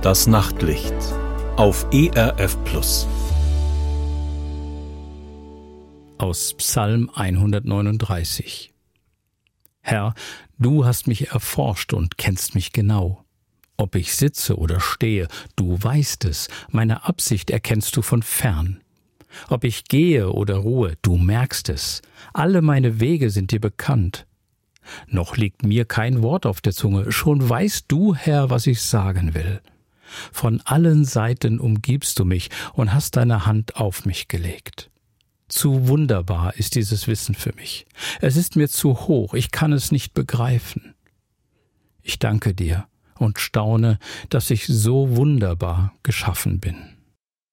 Das Nachtlicht auf ERF Plus. Aus Psalm 139. Herr, du hast mich erforscht und kennst mich genau. Ob ich sitze oder stehe, du weißt es, meine Absicht erkennst du von fern. Ob ich gehe oder ruhe, du merkst es, alle meine Wege sind dir bekannt. Noch liegt mir kein Wort auf der Zunge, schon weißt du, Herr, was ich sagen will. Von allen Seiten umgibst du mich und hast deine Hand auf mich gelegt. Zu wunderbar ist dieses Wissen für mich. Es ist mir zu hoch, ich kann es nicht begreifen. Ich danke dir und staune, dass ich so wunderbar geschaffen bin.